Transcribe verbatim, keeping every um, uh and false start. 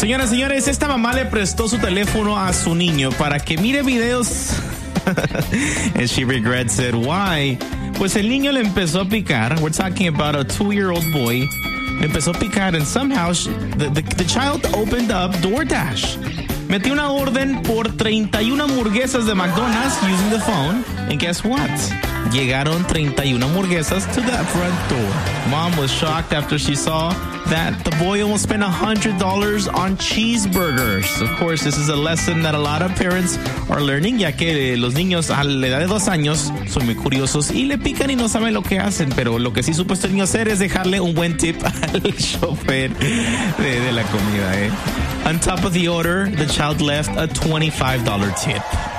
Señoras y señores, esta mamá le prestó su teléfono a su niño para que mire videos. And she regrets it. Why? Pues el niño le empezó a picar. We're talking about a two-year-old boy. Le empezó a picar and somehow she, the, the, the child opened up DoorDash. Metió una orden por treinta y una hamburguesas de McDonald's using the phone. And guess what? Llegaron treinta y una hamburguesas to the front door. Mom was shocked after she saw that the boy almost spent one hundred dollars on cheeseburgers. Of course, this is a lesson that a lot of parents are learning, ya que los niños a la edad de dos años son muy curiosos y le pican y no saben lo que hacen, pero lo que sí supo este niño hacer es dejarle un buen tip al chofer de, de la comida. Eh. On top of the order, the child left a twenty-five dollars tip.